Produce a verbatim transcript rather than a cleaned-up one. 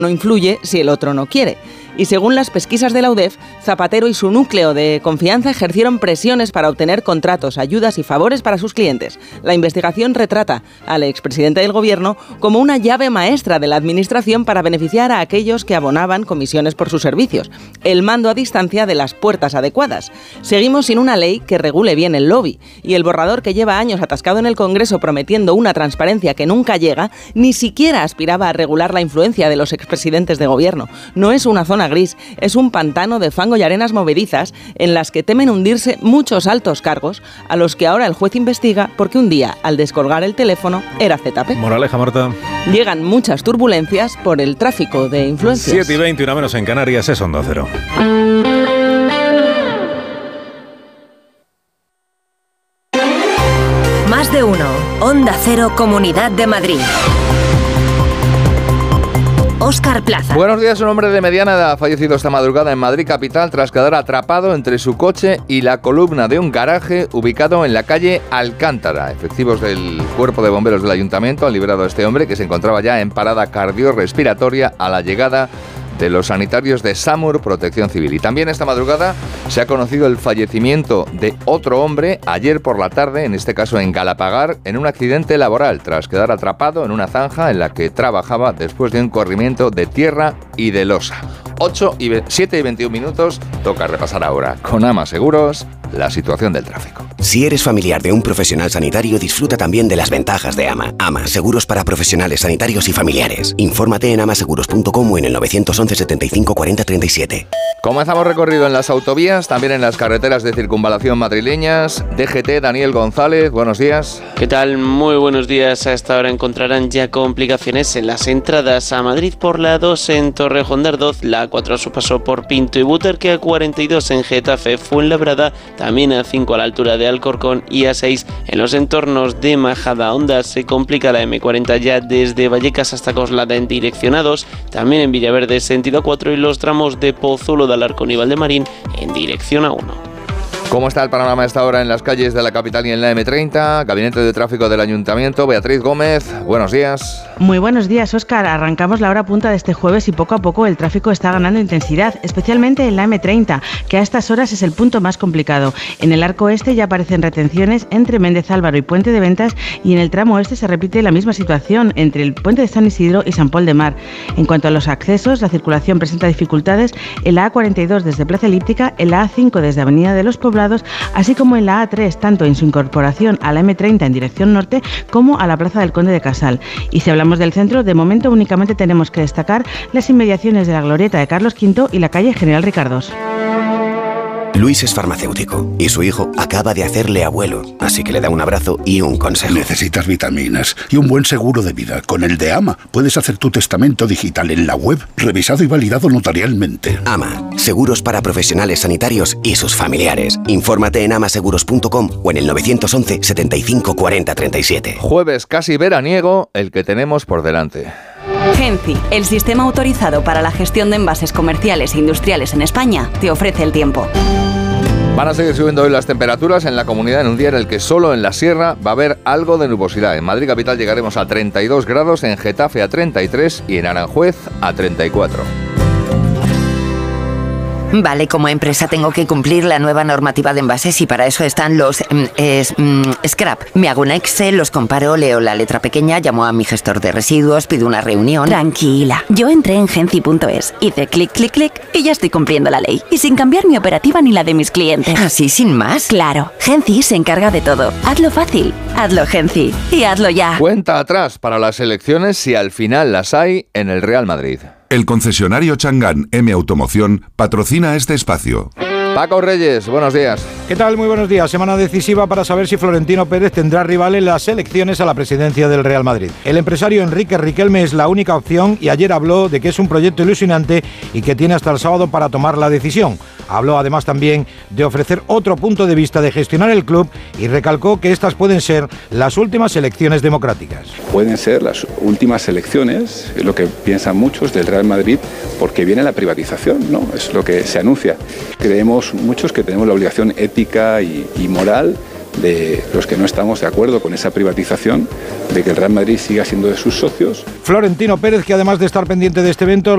no influye si el otro no quiere. Y según las pesquisas de la U D E F, Zapatero y su núcleo de confianza ejercieron presiones para obtener contratos, ayudas y favores para sus clientes. La investigación retrata al expresidente del gobierno como una llave maestra de la administración para beneficiar a aquellos que abonaban comisiones por sus servicios. El mando a distancia de las puertas adecuadas. Seguimos sin una ley que regule bien el lobby. Y el borrador que lleva años atascado en el Congreso prometiendo una transparencia que nunca llega, ni siquiera aspiraba a regular la influencia de los expresidentes de gobierno. No es una zona gris, es un pantano de fango y arenas movedizas en las que temen hundirse muchos altos cargos a los que ahora el juez investiga porque un día, al descolgar el teléfono, era Z P. Moraleja, Marta. Llegan muchas turbulencias por el tráfico de influencias. siete y veinte, una menos en Canarias, es Onda Cero. Más de uno. Onda Cero, Comunidad de Madrid. Óscar Plaza. Buenos días. Un hombre de mediana edad ha fallecido esta madrugada en Madrid capital tras quedar atrapado entre su coche y la columna de un garaje ubicado en la calle Alcántara. Efectivos del Cuerpo de Bomberos del Ayuntamiento han liberado a este hombre, que se encontraba ya en parada cardiorrespiratoria a la llegada de los sanitarios de SAMUR Protección Civil. Y también esta madrugada se ha conocido el fallecimiento de otro hombre ayer por la tarde, en este caso en Galapagar, en un accidente laboral, tras quedar atrapado en una zanja en la que trabajaba después de un corrimiento de tierra y de losa. ocho y siete y veintiún minutos, toca repasar ahora con Ama Seguros la situación del tráfico. Si eres familiar de un profesional sanitario, disfruta también de las ventajas de Ama. Ama, seguros para profesionales sanitarios y familiares. Infórmate en amaseguros punto com o en el nueve once, setenta y cinco, cuarenta, treinta y siete. Comenzamos recorrido en las autovías, también en las carreteras de circunvalación madrileñas. D G T, Daniel González, buenos días. ¿Qué tal? Muy buenos días. A esta hora encontrarán ya complicaciones en las entradas a Madrid por la dos en Torrejón de Ardoz, la A cuatro a su paso por Pinto y Butarque, A cuarenta y dos en Getafe, Fuenlabrada, también A cinco a la altura de Alcorcón y A seis en los entornos de Majadahonda. Se complica la M cuarenta ya desde Vallecas hasta Coslada en dirección A dos, también en Villaverde sentido A cuatro y los tramos de Pozuelo de Alarcón y Valdemarín en dirección A uno. ¿Cómo está el panorama a esta hora en las calles de la capital y en la M treinta? Gabinete de Tráfico del Ayuntamiento, Beatriz Gómez, buenos días. Muy buenos días, Óscar. Arrancamos la hora punta de este jueves y poco a poco el tráfico está ganando intensidad, especialmente en la M treinta, que a estas horas es el punto más complicado. En el arco este ya aparecen retenciones entre Méndez Álvaro y Puente de Ventas, y en el tramo este se repite la misma situación entre el Puente de San Isidro y San Pol de Mar. En cuanto a los accesos, la circulación presenta dificultades en la A cuarenta y dos desde Plaza Elíptica, en la A cinco desde Avenida de los Poblados, así como en la A tres, tanto en su incorporación a la M treinta en dirección norte como a la Plaza del Conde de Casal. Y si hablamos del centro, de momento únicamente tenemos que destacar las inmediaciones de la Glorieta de Carlos quinto y la calle General Ricardos. Luis es farmacéutico y su hijo acaba de hacerle abuelo, así que le da un abrazo y un consejo. Necesitas vitaminas y un buen seguro de vida. Con el de Ama puedes hacer tu testamento digital en la web, revisado y validado notarialmente. Ama, seguros para profesionales sanitarios y sus familiares. Infórmate en amaseguros punto com o en el nueve once, setenta y cinco, cuarenta, treinta y siete. Jueves casi veraniego, el que tenemos por delante. Genci, el sistema autorizado para la gestión de envases comerciales e industriales en España, te ofrece el tiempo. Van a seguir subiendo hoy las temperaturas en la comunidad en un día en el que solo en la sierra va a haber algo de nubosidad. En Madrid capital llegaremos a treinta y dos grados, en Getafe a treinta y tres y en Aranjuez a treinta y cuatro. Vale, como empresa tengo que cumplir la nueva normativa de envases y para eso están los mm, es, mm, scrap. Me hago un Excel, los comparo, leo la letra pequeña, llamo a mi gestor de residuos, pido una reunión. Tranquila, yo entré en genci punto es, hice clic, clic, clic y ya estoy cumpliendo la ley. Y sin cambiar mi operativa ni la de mis clientes. ¿Así sin más? Claro, Genci se encarga de todo. Hazlo fácil, hazlo Genci y hazlo ya. Cuenta atrás para las elecciones si al final las hay en el Real Madrid. El concesionario Chang'an M Automoción patrocina este espacio. Paco Reyes, buenos días. ¿Qué tal? Muy buenos días. Semana decisiva para saber si Florentino Pérez tendrá rival en las elecciones a la presidencia del Real Madrid. El empresario Enrique Riquelme es la única opción y ayer habló de que es un proyecto ilusionante y que tiene hasta el sábado para tomar la decisión. Habló además también de ofrecer otro punto de vista de gestionar el club y recalcó que estas pueden ser las últimas elecciones democráticas. Pueden ser las últimas elecciones, es lo que piensan muchos del Real Madrid, porque viene la privatización, ¿no? Es lo que se anuncia. Creemos muchos que tenemos la obligación ética y, y moral de los que no estamos de acuerdo con esa privatización, de que el Real Madrid siga siendo de sus socios. Florentino Pérez, que además de estar pendiente de este evento,